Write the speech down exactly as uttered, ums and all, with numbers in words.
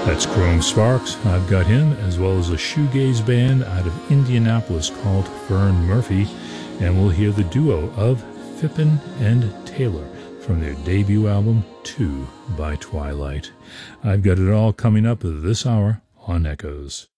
That's Chrome Sparks. I've got him, as well as a shoegaze band out of Indianapolis called Fern Murphy, and we'll hear the duo of Phippen and Taylor from their debut album, Two by Twilight. I've got it all coming up this hour on Echoes.